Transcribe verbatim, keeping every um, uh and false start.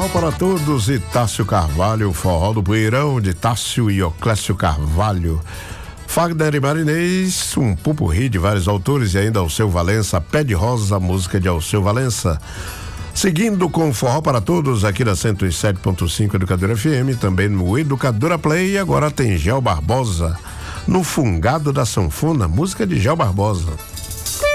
Forró para Todos e Tássio Carvalho, Forró do Poeirão de Tássio e Oclésio Carvalho. Fagner e Marinês, um pupurri de vários autores e ainda Alceu Valença, Pé de Rosa, música de Alceu Valença. Seguindo com Forró para Todos aqui na cento e sete ponto cinco Educadora F M, também no Educadora Play, e agora tem Gel Barbosa, No Fungado da Sanfona, música de Gel Barbosa.